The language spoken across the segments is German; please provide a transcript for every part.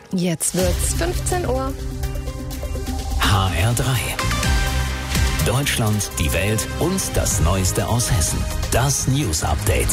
Jetzt wird's 15 Uhr. HR3. Deutschland, die Welt und das Neueste aus Hessen. Das News Update.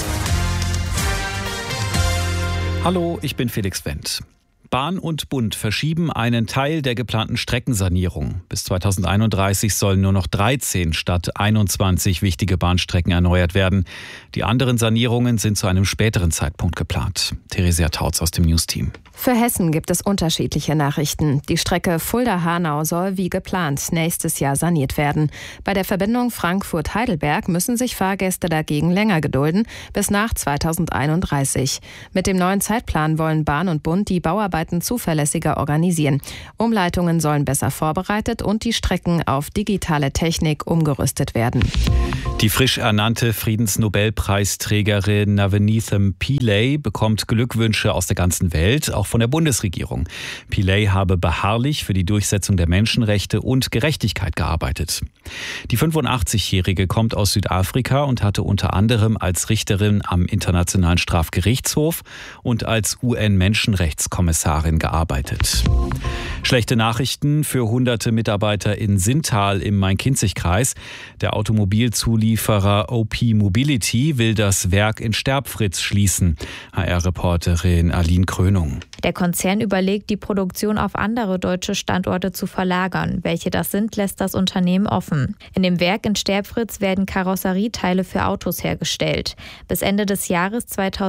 Hallo, ich bin Felix Wendt. Bahn und Bund verschieben einen Teil der geplanten Streckensanierung. Bis 2031 sollen nur noch 13 statt 21 wichtige Bahnstrecken erneuert werden. Die anderen Sanierungen sind zu einem späteren Zeitpunkt geplant. Theresia Tautz aus dem News-Team. Für Hessen gibt es unterschiedliche Nachrichten. Die Strecke Fulda-Hanau soll wie geplant nächstes Jahr saniert werden. Bei der Verbindung Frankfurt-Heidelberg müssen sich Fahrgäste dagegen länger gedulden, bis nach 2031. Mit dem neuen Zeitplan wollen Bahn und Bund die Bauarbeiten zuverlässiger organisieren. Umleitungen sollen besser vorbereitet und die Strecken auf digitale Technik umgerüstet werden. Die frisch ernannte Friedensnobelpreisträgerin Navneet Pillay bekommt Glückwünsche aus der ganzen Welt, auch von der Bundesregierung. Pillay habe beharrlich für die Durchsetzung der Menschenrechte und Gerechtigkeit gearbeitet. Die 85-Jährige kommt aus Südafrika und hatte unter anderem als Richterin am Internationalen Strafgerichtshof und als UN-Menschenrechtskommissarin gearbeitet. Schlechte Nachrichten für hunderte Mitarbeiter in Sinntal im Main-Kinzig-Kreis. Der Automobilzulieferer OP Mobility will das Werk in Sterbfritz schließen. HR-Reporterin Aline Krönung. Der Konzern überlegt, die Produktion auf andere deutsche Standorte zu verlagern. Welche das sind, lässt das Unternehmen offen. In dem Werk in Sterbfritz werden Karosserieteile für Autos hergestellt. Bis Ende des Jahres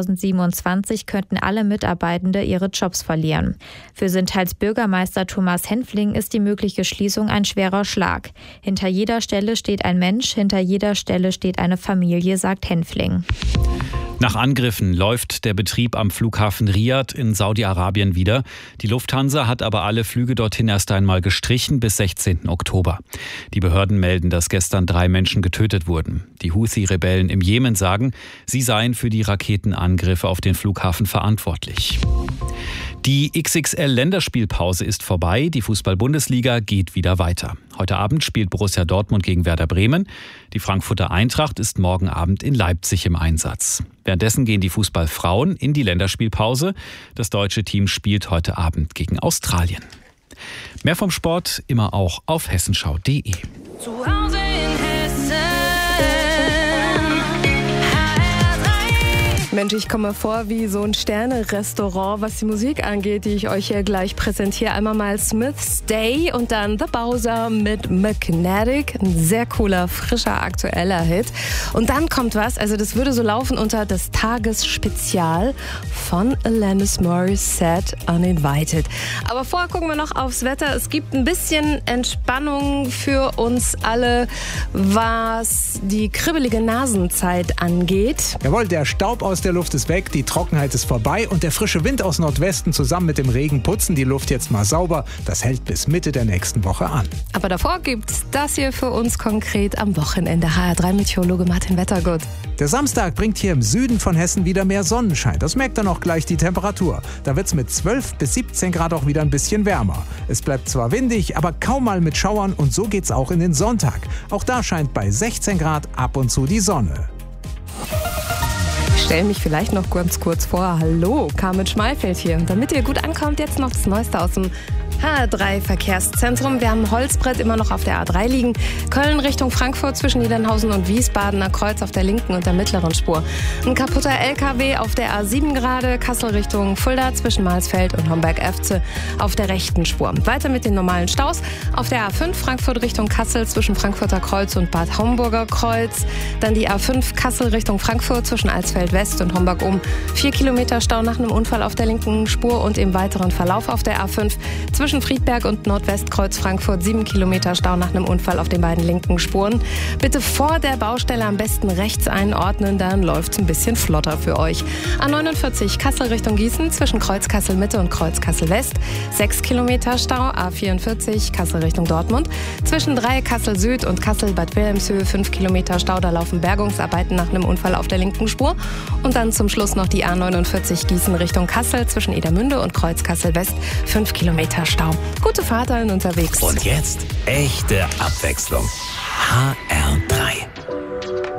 2027 könnten alle Mitarbeitende ihre Jobs verlieren. Für Sinntals Bürgermeister Thomas Henfling ist die mögliche Schließung ein schwerer Schlag. Hinter jeder Stelle steht ein Mensch, hinter jeder Stelle steht eine Familie, sagt Henfling. Nach Angriffen läuft der Betrieb am Flughafen Riyadh in Saudi-Arabien wieder. Die Lufthansa hat aber alle Flüge dorthin erst einmal gestrichen bis 16. Oktober. Die Behörden melden, dass gestern 3 Menschen getötet wurden. Die Houthi-Rebellen im Jemen sagen, sie seien für die Raketenangriffe auf den Flughafen verantwortlich. Die XXL-Länderspielpause ist vorbei. Die Fußball-Bundesliga geht wieder weiter. Heute Abend spielt Borussia Dortmund gegen Werder Bremen. Die Frankfurter Eintracht ist morgen Abend in Leipzig im Einsatz. Währenddessen gehen die Fußballfrauen in die Länderspielpause. Das deutsche Team spielt heute Abend gegen Australien. Mehr vom Sport immer auch auf hessenschau.de. Zu Hause in Hessen. Mensch, ich komme vor wie so ein Sterne-Restaurant, was die Musik angeht, die ich euch hier gleich präsentiere. Einmal mal Smith's Day und dann The Bowser mit Magnetic. Ein sehr cooler, frischer, aktueller Hit. Und dann kommt was, also das würde so laufen unter das Tagesspezial von Alanis Morissette Uninvited. Aber vorher gucken wir noch aufs Wetter. Es gibt ein bisschen Entspannung für uns alle, was die kribbelige Nasenzeit angeht. Jawohl, der Staub aus der Luft ist weg, die Trockenheit ist vorbei und der frische Wind aus Nordwesten zusammen mit dem Regen putzen die Luft jetzt mal sauber. Das hält bis Mitte der nächsten Woche an. Aber davor gibt's das hier für uns konkret am Wochenende. HR3-Meteorologe Martin Wettergut. Der Samstag bringt hier im Süden von Hessen wieder mehr Sonnenschein. Das merkt dann auch gleich die Temperatur. Da wird's mit 12 bis 17 Grad auch wieder ein bisschen wärmer. Es bleibt zwar windig, aber kaum mal mit Schauern und so geht's auch in den Sonntag. Auch da scheint bei 16 Grad ab und zu die Sonne. Ich stelle mich vielleicht noch ganz kurz vor. Hallo, Carmen Schmalfeld hier. Und damit ihr gut ankommt, jetzt noch das Neueste aus dem HR3-Verkehrszentrum. Wir haben Holzbrett immer noch auf der A3 liegen. Köln Richtung Frankfurt zwischen Niedernhausen und Wiesbadener Kreuz auf der linken und der mittleren Spur. Ein kaputter LKW auf der A7 gerade. Kassel Richtung Fulda zwischen Marsfeld und Homberg-Efze auf der rechten Spur. Weiter mit den normalen Staus. Auf der A5 Frankfurt Richtung Kassel zwischen Frankfurter Kreuz und Bad Homburger Kreuz. Dann die A5 Kassel Richtung Frankfurt zwischen Alsfeld West und Homburg um. 4 Kilometer Stau nach einem Unfall auf der linken Spur und im weiteren Verlauf auf der A5 zwischen Friedberg und Nordwestkreuz Frankfurt 7 Kilometer Stau nach einem Unfall auf den beiden linken Spuren. Bitte vor der Baustelle am besten rechts einordnen, dann läuft's ein bisschen flotter für euch. A49 Kassel Richtung Gießen zwischen Kreuz Kassel Mitte und Kreuz Kassel West 6 Kilometer Stau. A44 Kassel Richtung Dortmund zwischen 3 Kassel Süd und Kassel Bad Wilhelmshöhe 5 Kilometer Stau. Da laufen Bergungsarbeiten nach einem Unfall auf der linken Spur. Und dann zum Schluss noch die A49 Gießen Richtung Kassel zwischen Edermünde und Kreuz Kassel West 5 Kilometer Stau. Gute Fahrt allen unterwegs. Und jetzt echte Abwechslung. HR3.